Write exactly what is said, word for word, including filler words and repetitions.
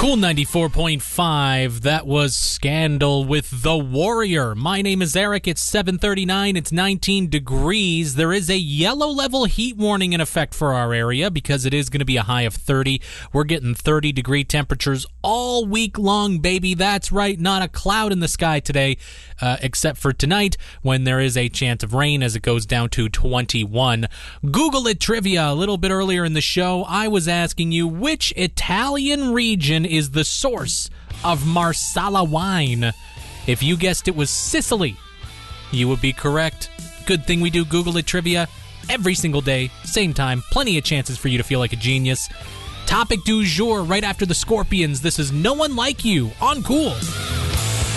Cool ninety-four point five, that was Scandal with The Warrior. My name is Eric, it's seven thirty-nine, it's nineteen degrees. There is a yellow level heat warning in effect for our area because it is going to be a high of thirty. We're getting thirty degree temperatures all week long, baby. That's right, not a cloud in the sky today, uh, except for tonight when there is a chance of rain as it goes down to twenty-one. Google it trivia. A little bit earlier in the show, I was asking you which Italian region is the source of Marsala wine. If you guessed it was Sicily, you would be correct. Good thing we do Google it trivia every single day, same time, plenty of chances for you to feel like a genius. Topic du jour right after the Scorpions. This is No One Like You on Cool.